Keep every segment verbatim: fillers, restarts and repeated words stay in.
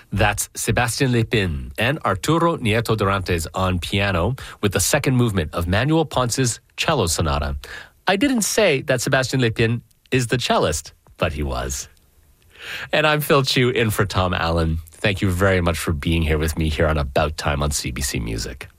That's Sebastián Lepin and Arturo Nieto Dorantes on piano with the second movement of Manuel Ponce's cello sonata. I didn't say that Sebastián Lepin is the cellist, but he was. And I'm Phil Chu in for Tom Allen. Thank you very much for being here with me here on About Time on C B C Music.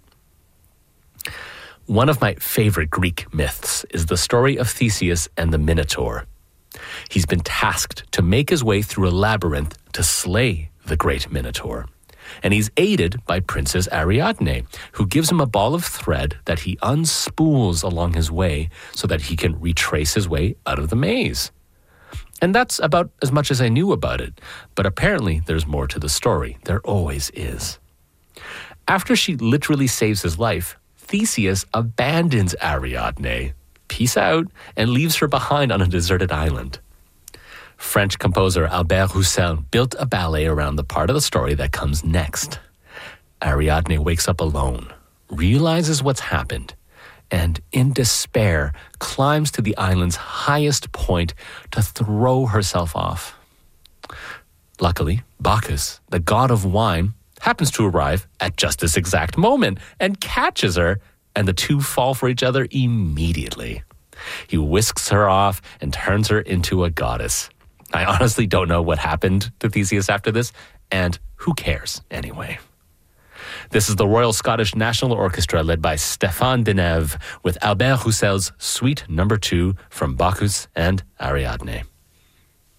One of my favorite Greek myths is the story of Theseus and the Minotaur. He's been tasked to make his way through a labyrinth to slay the great Minotaur. And he's aided by Princess Ariadne, who gives him a ball of thread that he unspools along his way so that he can retrace his way out of the maze. And that's about as much as I knew about it. But apparently there's more to the story. There always is. After she literally saves his life, Theseus abandons Ariadne, peace out, and leaves her behind on a deserted island. French composer Albert Roussel built a ballet around the part of the story that comes next. Ariadne wakes up alone, realizes what's happened, and in despair climbs to the island's highest point to throw herself off. Luckily, Bacchus, the god of wine, happens to arrive at just this exact moment and catches her, and the two fall for each other immediately. He whisks her off and turns her into a goddess. I honestly don't know what happened to Theseus after this, and who cares anyway? This is the Royal Scottish National Orchestra led by Stéphane Denève with Albert Roussel's Suite Number Two from Bacchus and Ariadne.